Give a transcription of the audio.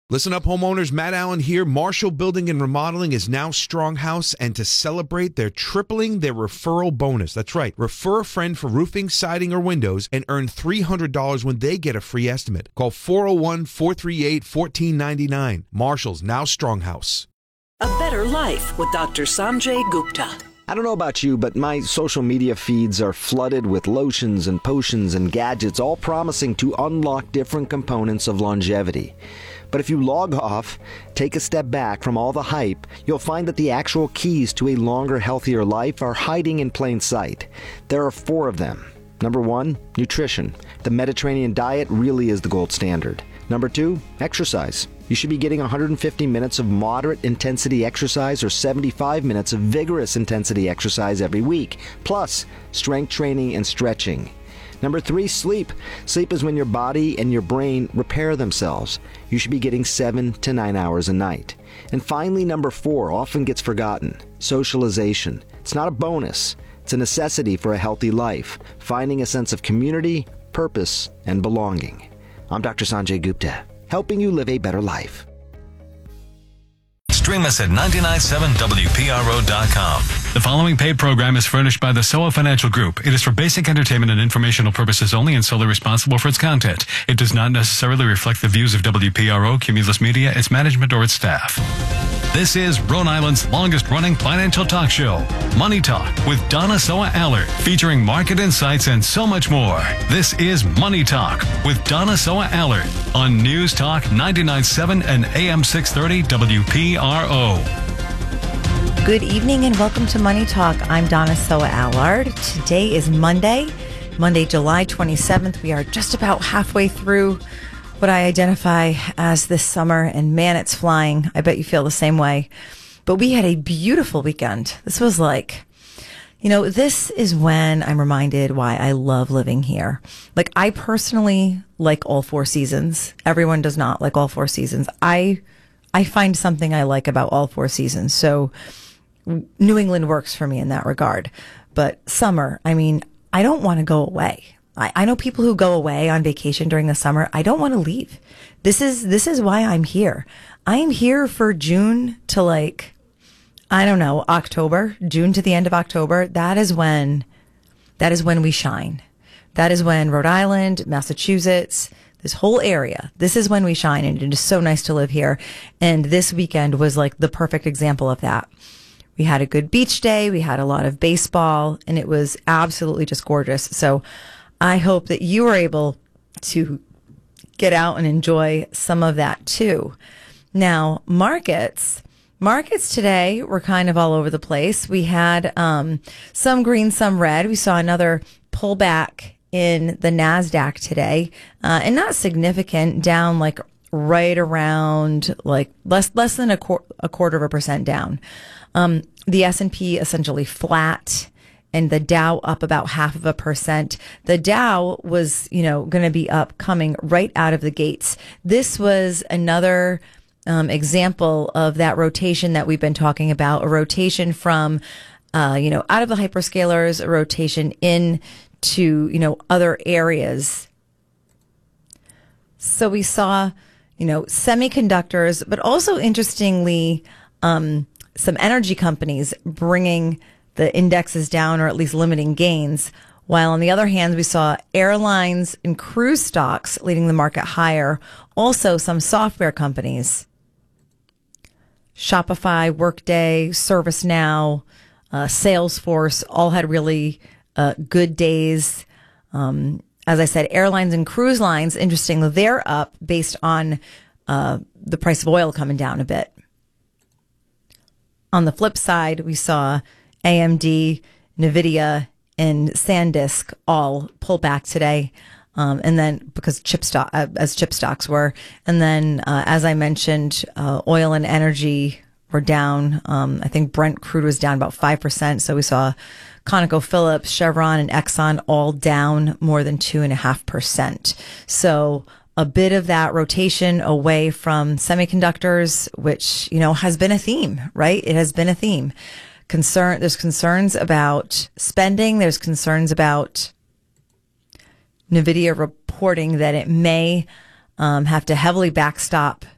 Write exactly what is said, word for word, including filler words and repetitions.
Listen up, homeowners. Matt Allen here. Marshall Building and Remodeling is now Stronghouse, and to celebrate, they're tripling their referral bonus. That's right. Refer a friend for roofing, siding, or windows and earn three hundred dollars when they get a free estimate. Call four oh one, four three eight, one four nine nine. Marshall's now Stronghouse. A Better Life with Doctor Sanjay Gupta. I don't know about you, but my social media feeds are flooded with lotions and potions and gadgets, all promising to unlock different components of longevity. But if you log off, take a step back from all the hype, you'll find that the actual keys to a longer, healthier life are hiding in plain sight. There are four of them. Number one, nutrition. The Mediterranean diet really is the gold standard. Number two, exercise. You should be getting one hundred fifty minutes of moderate intensity exercise or seventy-five minutes of vigorous intensity exercise every week, plus strength training and stretching. Number three, sleep. Sleep is when your body and your brain repair themselves. You should be getting seven to nine hours a night. And finally, number four, often gets forgotten, socialization. It's not a bonus. It's a necessity for a healthy life, finding a sense of community, purpose, and belonging. I'm Doctor Sanjay Gupta, helping you live a better life. Stream us at nine nine seven W P R O dot com. The following paid program is furnished by the S O A Financial Group. It is for basic entertainment and informational purposes only and solely responsible for its content. It does not necessarily reflect the views of W P R O, Cumulus Media, its management, or its staff. This is Rhode Island's longest-running financial talk show, Money Talk, with Donna Soa Allard, featuring market insights and so much more. This is Money Talk with Donna Soa Allard on News Talk ninety-nine point seven and A M six thirty W P R O. Good evening and welcome to Money Talk. I'm Donna Soa Allard. Today is Monday, Monday, July twenty-seventh. We are just about halfway through what I identify as this summer, and man, it's flying. I bet you feel the same way. But we had a beautiful weekend. This was like, you know, this is when I'm reminded why I love living here. Like, I personally like all four seasons. Everyone does not like all four seasons. I, I find something I like about all four seasons. So New England works for me in that regard. But summer, I mean, I don't want to go away. I, I know people who go away on vacation during the summer. I don't want to leave. This is, this is why I'm here. I am here for June to like, I don't know, October, June to the end of October. That is when, that is when we shine. That is when Rhode Island, Massachusetts, this whole area, this is when we shine. And it is so nice to live here. And this weekend was like the perfect example of that. We had a good beach day. We had a lot of baseball, and it was absolutely just gorgeous. So I hope that you were able to get out and enjoy some of that too. Now, markets, markets today were kind of all over the place. We had um, some green, some red. We saw another pullback in the NASDAQ today, uh, and not significant, down like right around like less less than a, qu- a quarter of a percent down. Um, the S and P essentially flat, and the Dow up about half of a percent. The Dow was, you know, going to be up coming right out of the gates. This was another um, example of that rotation that we've been talking about, a rotation from, uh, you know, out of the hyperscalers, a rotation in to, you know, other areas. So we saw, you know, semiconductors, but also interestingly, um, some energy companies bringing the indexes down, or at least limiting gains, while on the other hand, we saw airlines and cruise stocks leading the market higher. Also, some software companies, Shopify, Workday, ServiceNow, uh, Salesforce, all had really uh, good days. Um, as I said, airlines and cruise lines, interestingly, they're up based on uh, the price of oil coming down a bit. On the flip side, we saw A M D, NVIDIA, and SanDisk all pull back today. Um, and then because chip stock, uh, as chip stocks were. And then, uh, as I mentioned, uh, oil and energy were down. Um, I think Brent crude was down about five percent. So we saw ConocoPhillips, Chevron, and Exxon all down more than two and a half percent. So a bit of that rotation away from semiconductors, which, you know, has been a theme, right? It has been a theme. Concern, there's concerns about spending. There's concerns about NVIDIA reporting that it may um, have to heavily backstop